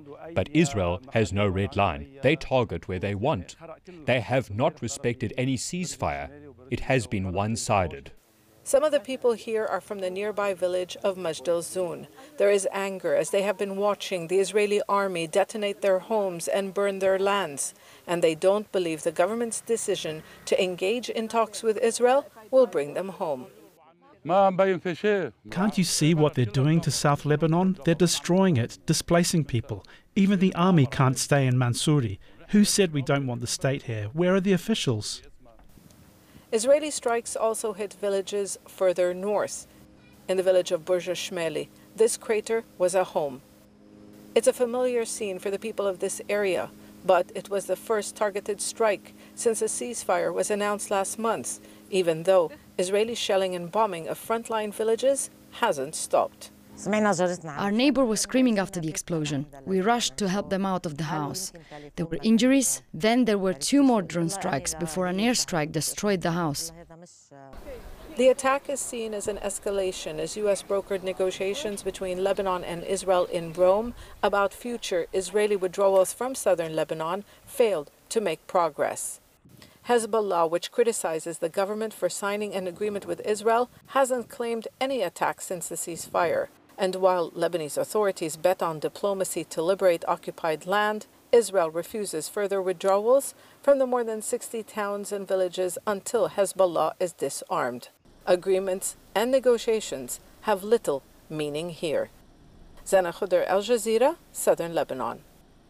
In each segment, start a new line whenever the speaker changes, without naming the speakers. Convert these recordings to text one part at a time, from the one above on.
But Israel has no red line. They target where they want. They have not respected any ceasefire. It has been one-sided.
Some of the people here are from the nearby village of Majd al-Zoun. There is anger as they have been watching the Israeli army detonate their homes and burn their lands. And they don't believe the government's decision to engage in talks with Israel will bring them home.
Can't you see what they're doing to South Lebanon? They're destroying it, displacing people. Even the army can't stay in Mansouri. Who said we don't want the state here? Where are the officials?
Israeli strikes also hit villages further north. In the village of Burj Shmeli, this crater was a home. It's a familiar scene for the people of this area, but it was the first targeted strike since a ceasefire was announced last month, even though Israeli shelling and bombing of frontline villages hasn't stopped.
Our neighbor was screaming after the explosion. We rushed to help them out of the house. There were injuries, then there were 2 more drone strikes before an airstrike destroyed the house.
The attack is seen as an escalation as U.S. brokered negotiations between Lebanon and Israel in Rome about future Israeli withdrawals from southern Lebanon failed to make progress. Hezbollah, which criticizes the government for signing an agreement with Israel, hasn't claimed any attack since the ceasefire. And while Lebanese authorities bet on diplomacy to liberate occupied land, Israel refuses further withdrawals from the more than 60 towns and villages until Hezbollah is disarmed. Agreements and negotiations have little meaning here. Zana Khuder, Al Jazeera, Southern Lebanon.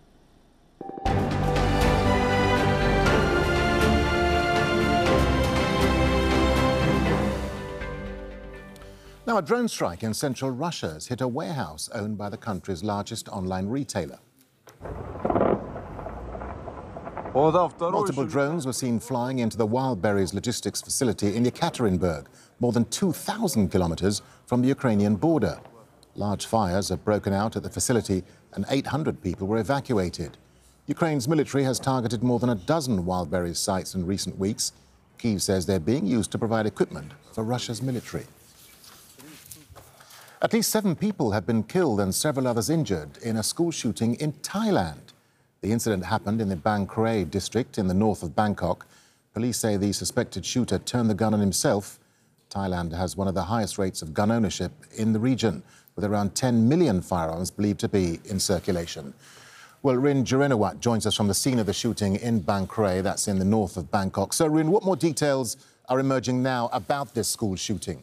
Now, a drone strike in central Russia has hit a warehouse owned by the country's largest online retailer. Multiple drones were seen flying into the Wildberries logistics facility in Yekaterinburg, more than 2,000 kilometers from the Ukrainian border. Large fires have broken out at the facility and 800 people were evacuated. Ukraine's military has targeted more than a dozen Wildberries sites in recent weeks. Kyiv says they're being used to provide equipment for Russia's military. At least 7 people have been killed and several others injured in a school shooting in Thailand. The incident happened in the Bang Krae district in the north of Bangkok. Police say the suspected shooter turned the gun on himself. Thailand has one of the highest rates of gun ownership in the region, with around 10 million firearms believed to be in circulation. Well, Rin Jarenawat joins us from the scene of the shooting in Bang Krae, that's in the north of Bangkok. So, Rin, what more details are emerging now about this school shooting?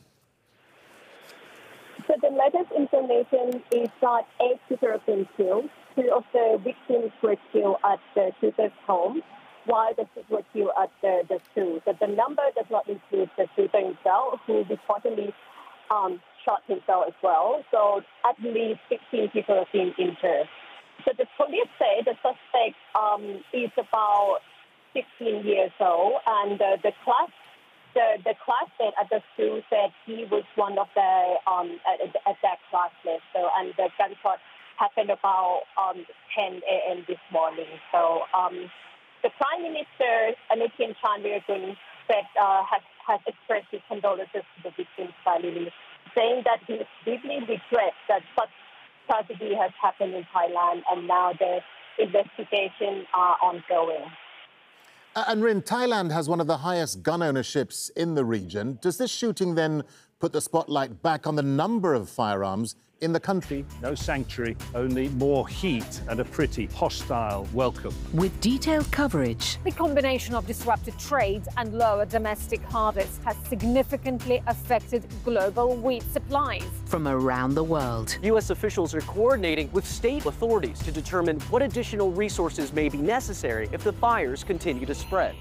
So the latest information is that 8 people have been killed. 2 of the victims were killed at the shooter's home, while the 6 were killed at the school. But the number does not include the shooter himself, who reportedly shot himself as well. So at least 16 people have been injured. So the police say the suspect is about 16 years old, and the classmate at the school said he was one of the at that classmate. So, and the gunshot happened about 10 a.m. this morning. So, the Prime Minister Anutin Chandragul said has expressed his condolences to the victims' family, saying that he deeply regrets that such tragedy has happened in Thailand, and now the investigations are ongoing.
And Rin, Thailand has one of the highest gun ownerships in the region. Does this shooting then put the spotlight back on the number of firearms in the country?
No sanctuary, only more heat and a pretty hostile welcome.
With detailed coverage.
The combination of disrupted trade and lower domestic harvests has significantly affected global wheat supplies.
From around the world.
U.S. officials are coordinating with state authorities to determine what additional resources may be necessary if the fires continue to spread.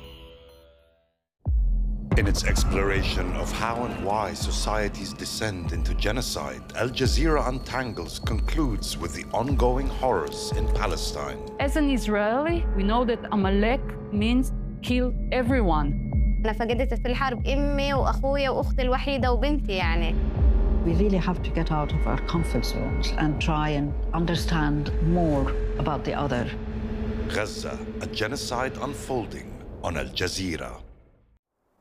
In its exploration of how and why societies descend into genocide, Al Jazeera Untangles concludes with the ongoing horrors in Palestine.
As an Israeli, we know that Amalek means kill everyone.
أنا فقدت في الحرب أمي وأخويا وأختي الوحيدة وبنتي يعني.
We really have to get out of our comfort zones and try and understand more about the other.
Gaza, a genocide unfolding on Al Jazeera.